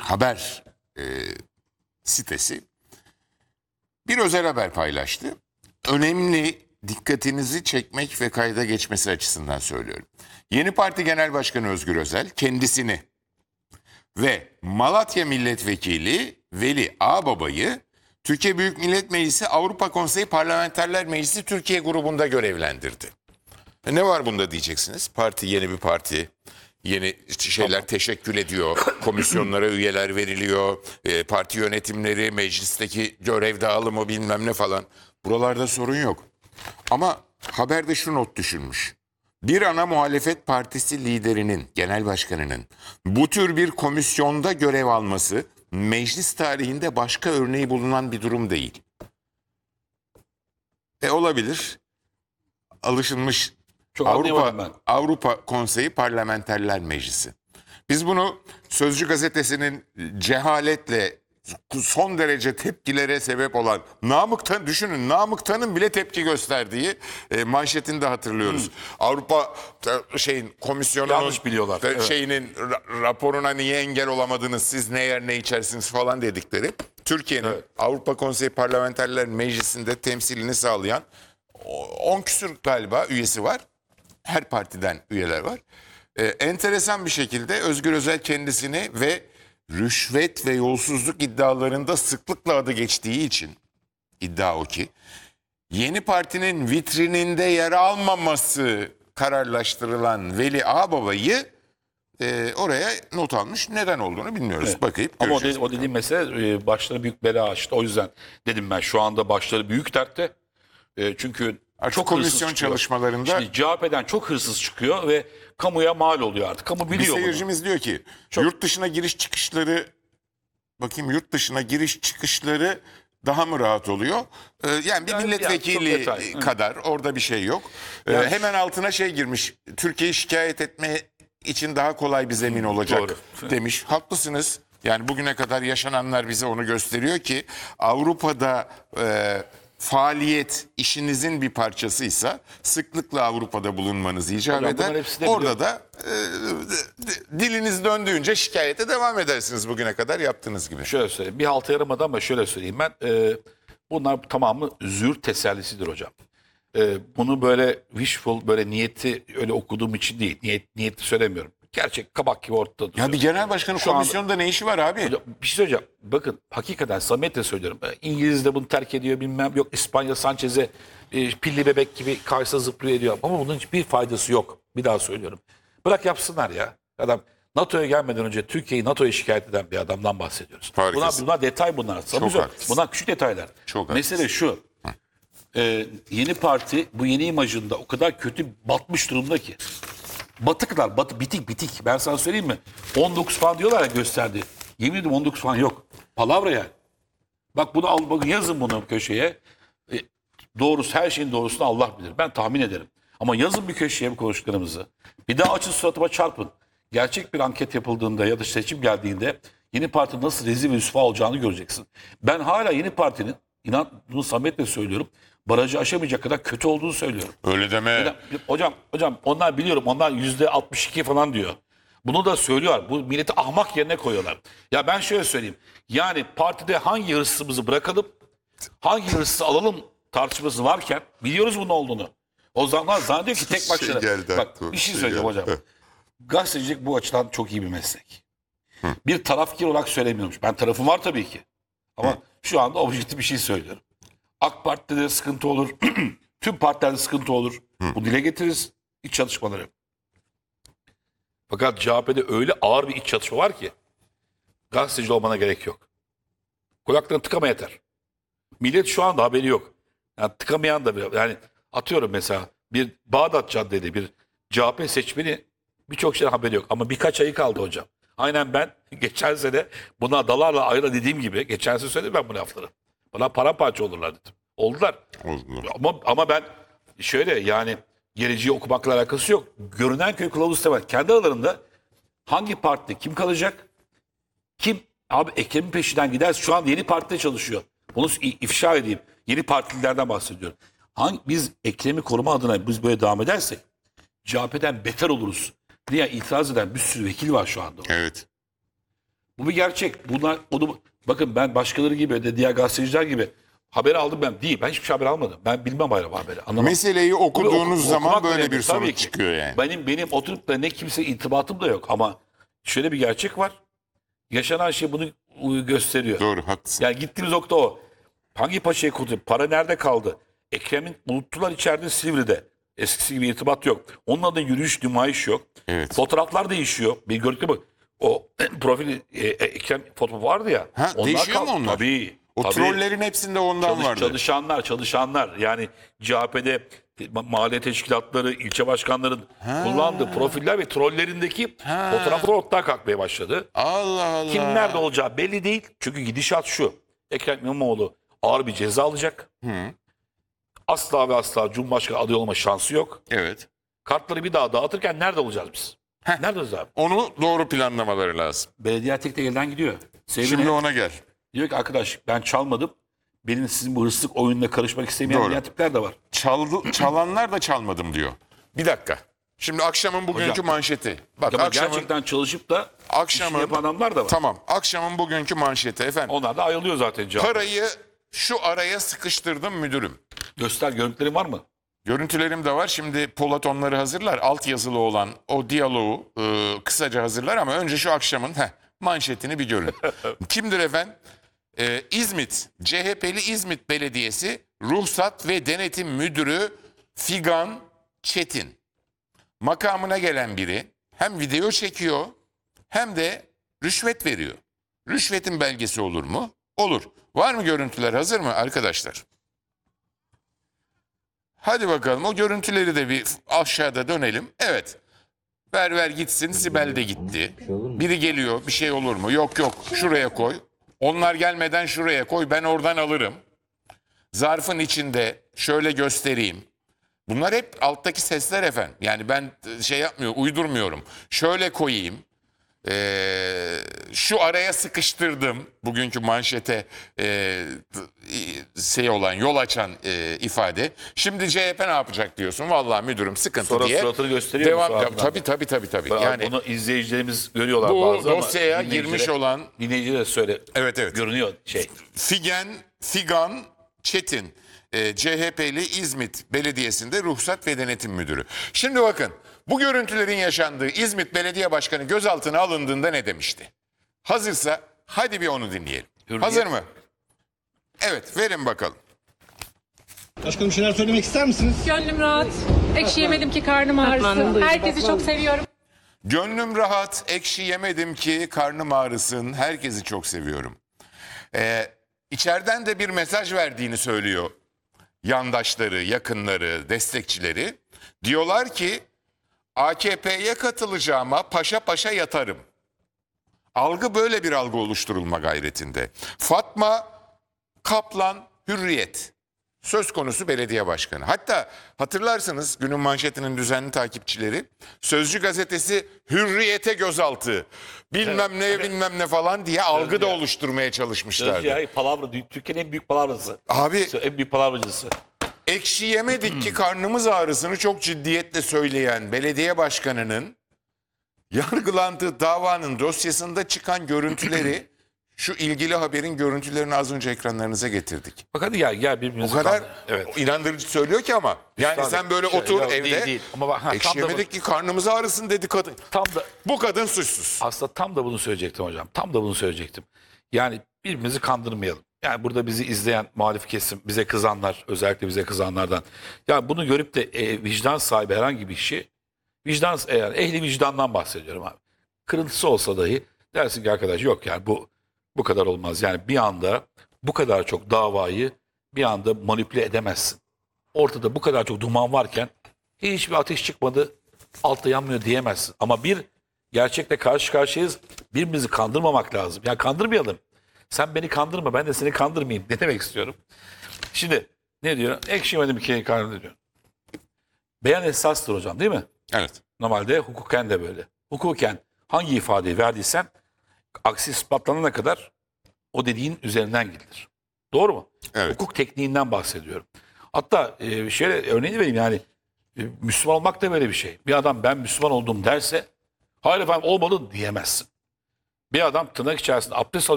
haber e, sitesi bir özel haber paylaştı. Önemli, dikkatinizi çekmek ve kayda geçmesi açısından söylüyorum. Yeni Parti Genel Başkanı Özgür Özel kendisini ve Malatya Milletvekili Veli Ağbaba'yı Türkiye Büyük Millet Meclisi Avrupa Konseyi Parlamenterler Meclisi Türkiye grubunda görevlendirdi. Ne var bunda diyeceksiniz? Parti yeni bir parti. Yeni şeyler teşekkül ediyor. Komisyonlara üyeler veriliyor. Parti yönetimleri, meclisteki görev dağılımı bilmem ne falan. Buralarda sorun yok. Ama haberde şu not düşülmüş. Bir ana muhalefet partisi liderinin, genel başkanının bu tür bir komisyonda görev alması meclis tarihinde başka örneği bulunan bir durum değil. Olabilir. Alışılmış Avrupa Konseyi Parlamenterler Meclisi. Biz bunu Sözcü gazetesinin cehaletle son derece tepkilere sebep olan düşünün Namık Tan'ın bile tepki gösterdiği manşetini de hatırlıyoruz. Avrupa komisyonunun yanlış biliyorlar. Raporuna niye engel olamadınız, siz ne yer ne içersiniz falan dedikleri. Türkiye'nin Avrupa Konseyi Parlamenterler Meclisi'nde temsilini sağlayan 10 küsur galiba üyesi var. Her partiden üyeler var. Enteresan bir şekilde Özgür Özel kendisini ve rüşvet ve yolsuzluk iddialarında sıklıkla adı geçtiği için, iddia o ki, yeni partinin vitrininde yer almaması kararlaştırılan Veli Ağbaba'yı oraya not almış. Neden olduğunu bilmiyoruz. Evet. Bakayıp ama göreceğiz. o dediğim mesele başları büyük bela açtı. O yüzden dedim ben şu anda başları büyük dertte. Çünkü Artık çok komisyon çalışmalarında şimdi CHP'den çok hırsız çıkıyor ve kamuya mal oluyor artık. Kamu bir biliyor bunu. seyircimiz diyor ki yurt dışına giriş çıkışları daha mı rahat oluyor? Yani bir milletvekili kadar orada bir şey yok. Hemen altına girmiş. Türkiye'yi şikayet etme için daha kolay bir zemin olacak demiş. Haklısınız. Yani bugüne kadar yaşananlar bize onu gösteriyor ki Avrupa'da faaliyet işinizin bir parçasıysa sıklıkla Avrupa'da bulunmanız icap eder. Orada da diliniz döndüğünce şikayete devam edersiniz bugüne kadar yaptığınız gibi. Şöyle söyleyeyim. Bir halta yaramadı ama şöyle söyleyeyim ben. Bunlar tamamı züğürt tesellisidir hocam. Bunu böyle wishful, böyle niyeti öyle okuduğum için değil. Niyeti söylemiyorum. Gerçek kabak gibi ortada. Ya bir genel başkanın komisyonda ne işi var abi? Hocam, bir şey söyleyeceğim. Bakın hakikaten samimiyetle söylüyorum. İngiliz de bunu terk ediyor bilmem. Yok İspanya Sanchez'e pilli bebek gibi karşısına zıplıyor ediyor. Ama bunun hiçbir faydası yok. Bir daha söylüyorum. Bırak yapsınlar ya. Adam NATO'ya gelmeden önce Türkiye'yi NATO'ya şikayet eden bir adamdan bahsediyoruz. Bunlar detay bunlar. Bunlar küçük detaylar. Mesele şu. Yeni parti bu yeni imajında o kadar kötü batmış durumda ki. Batıklar, bitik. Ben sana söyleyeyim mi? 19 falan diyorlar ya gösterdi. Yemin ediyorum 19 falan yok. Palavra yani. Bak bunu al, bakın yazın bunu köşeye. Doğrusu, her şeyin doğrusunu Allah bilir. Ben tahmin ederim. Ama yazın bir köşeye bu konuştuklarımızı. Bir daha açın suratıma çarpın. Gerçek bir anket yapıldığında ya da seçim geldiğinde yeni parti nasıl rezil ve rüsva olacağını göreceksin. Ben hala yeni partinin, inan bunu samimiyetle söylüyorum, barajı aşamayacak kadar kötü olduğunu söylüyorum. Öyle deme. Hocam onlar biliyorum, onlar %62 falan diyor. Bunu da söylüyorlar. Bu milleti ahmak yerine koyuyorlar. Ya ben şöyle söyleyeyim. Yani partide hangi hırsızımızı bırakalım, hangi hırsızı alalım tartışması varken biliyoruz bunun olduğunu. O zaman zannediyor ki tek başına. Bak bir şey söyleyeceğim hocam. Gazetecilik bu açıdan çok iyi bir meslek. Bir tarafkir olarak söylemiyormuş. Ben tarafım var tabii ki. Ama şu anda objektif bir şey söylüyorum. AK Parti'de de sıkıntı olur. Tüm partilerde sıkıntı olur. Bu dile getiririz. İç çatışmaları. Fakat CHP'de öyle ağır bir iç çatışma var ki gazeteci olmana gerek yok. Kulaklarını tıkama yeter. Millet şu anda haberi yok. Yani tıkamayan da bir, yani atıyorum mesela bir Bağdat Caddede bir CHP seçmeni birçok şeyden haberi yok. Ama birkaç ayı kaldı hocam. Aynen ben geçen sene buna dalarla ayrı dediğim gibi geçen sene söyledim ben bu lafları. Bana paramparça olurlar dedim. Oldular. Ama ben şöyle yani geleceği okumakla alakası yok. Görünen köy kılavuz istemez. Kendi aralarında hangi partide kim kalacak? Kim? Abi Ekrem'in peşinden gider. Şu an yeni partide çalışıyor. Bunu ifşa edeyim. Yeni partililerden bahsediyorum. Biz Ekrem'i koruma adına biz böyle devam edersek CHP'den beter oluruz diye itiraz eden bir sürü vekil var şu anda. Evet. Bu bir gerçek. Bunlar onu bakın ben başkaları gibi de diğer gazeteciler gibi haber aldım ben değil. Ben hiçbir şey haber almadım. Ben bilmem ayrı haberi. Anlamam. Meseleyi okuduğunuz zaman okumak böyle önemli. bir Tabii sonuç ki. çıkıyor yani. Benim oturup da ne kimse irtibatım da yok ama şöyle bir gerçek var. Yaşanan şey bunu gösteriyor. Doğru, haklısın. Yani gittiğimiz nokta o. Hangi paşayı kurtardı? Para nerede kaldı? Ekrem'in unuttular içeride Silivri'de. Eskisi gibi irtibat yok. Onun adına yürüyüş, nümayiş yok. Evet. Fotoğraflar değişiyor. Bir gördük mü? O profil Ekrem fotoğrafı vardı ya. Ha, değişiyor mu onlar? Tabii. O tabii. trollerin hepsinde ondan vardı. Çalışanlar yani CHP'de mahalle teşkilatları, ilçe başkanların kullandığı profiller ve trollerindeki fotoğraflar ortadan kalkmaya başladı. Allah Allah. Kim nerede olacağı belli değil. Çünkü gidişat şu. Ekrem İmamoğlu ağır bir ceza alacak. Asla ve asla Cumhurbaşkanı adayı olma şansı yok. Evet. Kartları bir daha dağıtırken nerede olacağız biz? Nerede olacağız abi? Onu doğru planlamaları lazım. Belediye tek tek elden gidiyor. Şimdi Sevgili ona gel. diyor ki arkadaş ben çalmadım. Benim sizin bu hırsızlık oyununa karışmak istemeyen Doğru. diğer tipler de var. Çalanlar da çalmadım diyor. Bir dakika. Şimdi akşamın bugünkü Hocam, manşeti. Bak Ama akşamın, gerçekten çalışıp da akşamın, işini yapan adamlar da var. Tamam. Akşamın bugünkü manşeti efendim. Onlar da ayılıyor zaten cevap. Parayı şu araya sıkıştırdım müdürüm. Göster görüntülerin var mı? Görüntülerim de var. Şimdi Polat onları hazırlar. Alt yazılı olan o diyaloğu kısaca hazırlar ama önce şu akşamın manşetini bir görün. Kimdir efendim? İzmit, CHP'li İzmit Belediyesi Ruhsat ve Denetim Müdürü Figan Çetin. Makamına gelen biri hem video çekiyor hem de rüşvet veriyor. Rüşvetin belgesi olur mu? Olur. Var mı görüntüler, hazır mı arkadaşlar? Hadi bakalım o görüntüleri de bir aşağıda dönelim. Evet. Ver gitsin. Sibel de gitti. Biri geliyor. Bir şey olur mu? Yok şuraya koy. Onlar gelmeden şuraya koy. Ben oradan alırım. Zarfın içinde şöyle göstereyim. Bunlar hep alttaki sesler efendim. Yani ben uydurmuyorum. Şöyle koyayım. Şu araya sıkıştırdım bugünkü manşete yol açan ifade. Şimdi CHP ne yapacak diyorsun? Vallahi müdürüm sıkıntı Sonra diye. suratını gösteriyor mu Devam. suratından? Tabii. Yani Yani bunu izleyicilerimiz görüyorlar bu bazı ama dosyaya girmiş olan dinleyicilere söyle. Evet. Görünüyor şey. Figan Çetin, CHP'li İzmit Belediyesi'nde Ruhsat ve Denetim Müdürü. Şimdi bakın bu görüntülerin yaşandığı İzmit Belediye Başkanı gözaltına alındığında ne demişti? Hazırsa hadi bir onu dinleyelim. Hürriyet. Hazır mı? Evet, verin bakalım. Başkanım bir şeyler söylemek ister misiniz? Gönlüm rahat. Ekşi yemedim ki karnım ağrısın. Herkesi çok seviyorum. Gönlüm rahat, ekşi yemedim ki karnım ağrısın. Herkesi çok seviyorum. İçeriden de bir mesaj verdiğini söylüyor yandaşları, yakınları, destekçileri. Diyorlar ki AKP'ye katılacağıma paşa paşa yatarım. Algı böyle bir algı oluşturulma gayretinde. Fatma Kaplan Hürriyet. Söz konusu belediye başkanı. Hatta hatırlarsınız günün manşetinin düzenli takipçileri Sözcü gazetesi Hürriyete gözaltı bilmem ne falan diye algı da oluşturmaya çalışmışlardı. Sözcü palavra Türkiye'nin en büyük palavrası. Abi En büyük palavracısı. ekşi yemedik ki karnımız ağrısını çok ciddiyetle söyleyen belediye başkanının yargılandığı davanın dosyasında çıkan görüntüleri şu ilgili haberin görüntülerini az önce ekranlarınıza getirdik. Bak hadi gel birbirimizi O kadar Evet. inandırıcı söylüyor ki ama. Yani Tabii. sen böyle Şey, otur yok, evde. değil. Ama bak, tam Ekşi da yemedik ki karnımız ağrısın dedi kadın. Tam da Bu kadın suçsuz. aslında tam da bunu söyleyecektim hocam. Tam da bunu söyleyecektim. Yani birbirimizi kandırmayalım. Yani burada bizi izleyen muhalif kesim, bize kızanlar, özellikle bize kızanlardan. Ya bunu görüp de vicdan sahibi herhangi bir kişi, yani ehli vicdandan bahsediyorum abi. Kırıntısı olsa dahi dersin ki arkadaş yok yani bu kadar olmaz. Yani bir anda bu kadar çok davayı bir anda manipüle edemezsin. Ortada bu kadar çok duman varken hiçbir ateş çıkmadı, altta yanmıyor diyemezsin. Ama bir gerçekle karşı karşıyayız. Birbirimizi kandırmamak lazım. Yani kandırmayalım. Sen beni kandırma, ben de seni kandırmayayım. Ne demek istiyorum? Şimdi ne diyor? Ekşi yemedim ki karnım diyor. Beyan esastır hocam değil mi? Evet. Normalde hukuken de böyle. Hukuken hangi ifadeyi verdiysen aksi ispatlanana kadar o dediğin üzerinden gidilir. Doğru mu? Evet. Hukuk tekniğinden bahsediyorum. Hatta şöyle örneğini vereyim yani Müslüman olmak da böyle bir şey. Bir adam ben Müslüman oldum derse hayır efendim olmadı diyemezsin. Bir adam tırnak içerisinde abdest alıyor.